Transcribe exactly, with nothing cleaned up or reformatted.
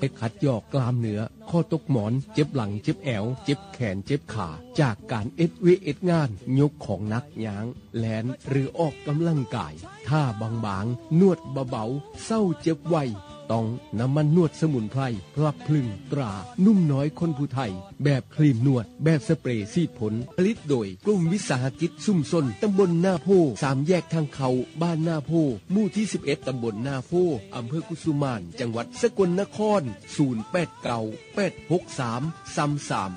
ขัดยอกกล้ามเนื้อข้อตกหมอนเจ็บหลังเจ็บแอวเจ็บแขนเจ็บขาจากการเอ็ดเวเอ็ดงานยกของหนักยางแลนหรือออกกำลังกายท่าบางๆนวดเบาๆเศร้าเจ็บไวต้องน้ำมันนวดสมุนไพรพลับพลึงตรานุ่มน้อยคนผู้ไทยแบบครีมนวดแบบสเปรย์ซีดผลผลิตโดยกลุ่มวิสาหกิจซุ่มซนตำบลหน้าโพสามแยกทางเขาบ้านหน้าโพหมู่ที่สิบเอ็ดตำบลหน้าโพอำเภอกุสุมานจังหวัดสกลนครศูนย์ แปด เก้า แปด หก สาม สาม สาม